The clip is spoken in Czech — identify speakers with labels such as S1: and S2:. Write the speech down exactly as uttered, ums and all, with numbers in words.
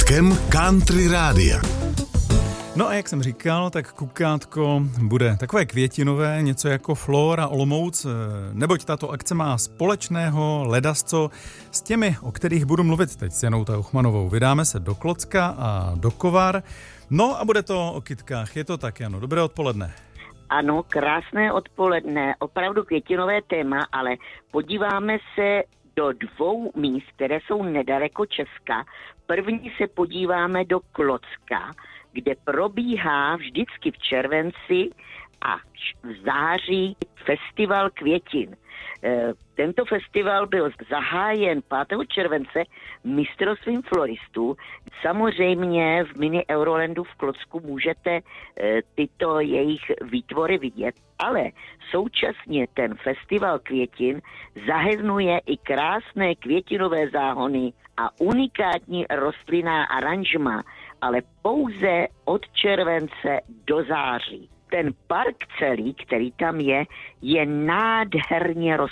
S1: Kukátkem Country Rádia.
S2: No a jak jsem říkal, tak Kukátko bude takové květinové, něco jako Flóra Olomouc, neboť tato akce má společného ledasco s těmi, o kterých budu mluvit teď s Janou Tauchmanovou. Vydáme se do Klocka a do Kovar, no a bude to o kytkách, je to tak, Jano, dobré odpoledne.
S3: Ano, krásné odpoledne, opravdu květinové téma, ale podíváme se do dvou míst, které jsou nedaleko Česka. První se podíváme do Klocka, kde probíhá vždycky v červenci a v září festival květin. Tento festival byl zahájen pátého července mistrovstvím floristů. Samozřejmě v mini Eurolandu v Klocku můžete tyto jejich výtvory vidět, ale současně ten festival květin zahrnuje i krásné květinové záhony a unikátní rostlinná aranžma, ale pouze od července do září. Ten park celý, který tam je, je nádherně